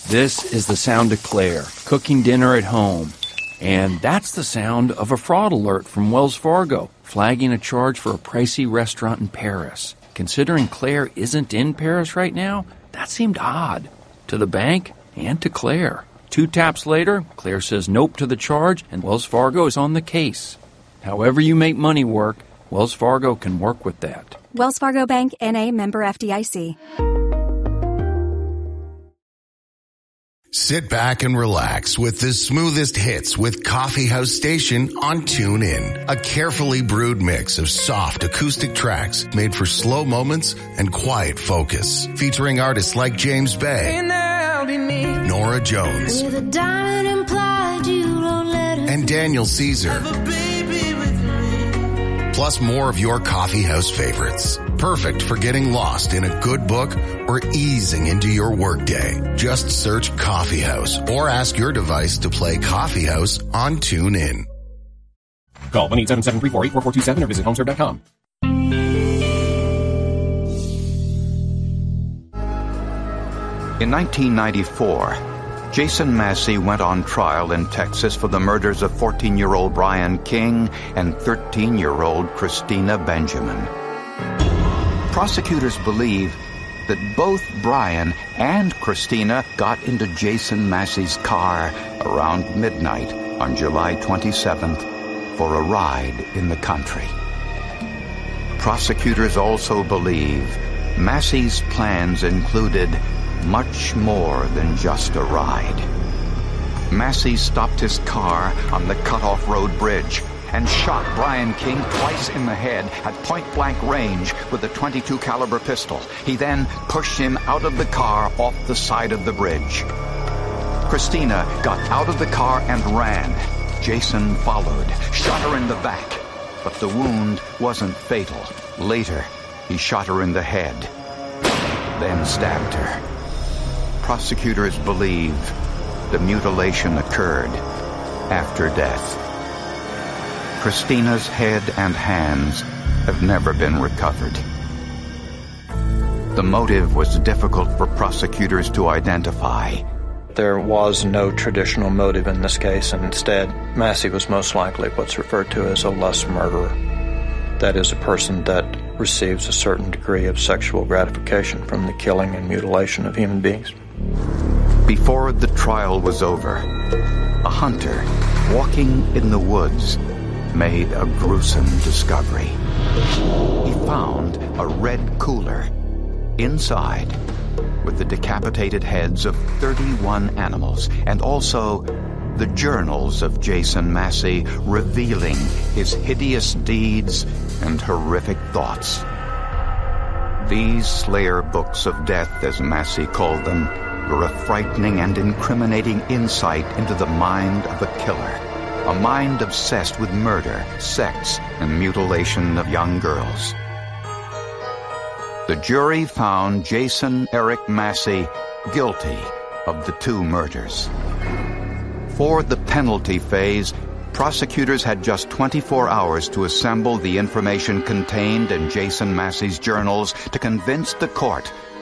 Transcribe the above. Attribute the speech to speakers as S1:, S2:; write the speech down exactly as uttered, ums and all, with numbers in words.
S1: This is the sound of Claire, cooking dinner at home. And that's the sound of a fraud alert from Wells Fargo, flagging a charge for a pricey restaurant in Paris. Considering Claire isn't in Paris right now, that seemed odd. To the bank and to Claire. Two taps later, Claire says nope to the charge, and Wells Fargo is on the case. However you make money work, Wells Fargo can work with that.
S2: Wells Fargo Bank, N A, member F D I C.
S3: Sit back and relax with the smoothest hits with Coffee House Station on TuneIn. A carefully brewed mix of soft acoustic tracks made for slow moments and quiet focus. Featuring artists like James Bay, Nora Jones, and Daniel Caesar. Plus more of your coffee house favorites. Perfect for getting lost in a good book or easing into your workday. Just search Coffee House or ask your device to play Coffee House on TuneIn.
S4: Call one eight seven seven, three four eight, four four two seven or visit homeserve dot com.
S5: In nineteen ninety-four, Jason Massey went on trial in Texas for the murders of fourteen-year-old Brian King and thirteen-year-old Christina Benjamin. Prosecutors believe that both Brian and Christina got into Jason Massey's car around midnight on July twenty-seventh for a ride in the country. Prosecutors also believe Massey's plans included much more than just a ride. Massey stopped his car on the Cutoff Road Bridge and shot Brian King twice in the head at point-blank range with a twenty-two caliber pistol. He then pushed him out of the car off the side of the bridge. Christina got out of the car and ran. Jason followed, shot her in the back, but the wound wasn't fatal. Later, he shot her in the head, then stabbed her. Prosecutors believe the mutilation occurred after death. Christina's head and hands have never been recovered. The motive was difficult for prosecutors to identify.
S6: There was no traditional motive in this case, and instead, Massey was most likely what's referred to as a lust murderer. That is, a person that receives a certain degree of sexual gratification from the killing and mutilation of human beings.
S5: Before the trial was over, a hunter walking in the woods made a gruesome discovery. He found a red cooler inside with the decapitated heads of thirty-one animals and also the journals of Jason Massey revealing his hideous deeds and horrific thoughts. These Slayer books of death, as Massey called them, were a frightening and incriminating insight into the mind of a killer. A mind obsessed with murder, sex, and mutilation of young girls. The jury found Jason Eric Massey guilty of the two murders. For the penalty phase, prosecutors had just twenty-four hours to assemble the information contained in Jason Massey's journals to convince the court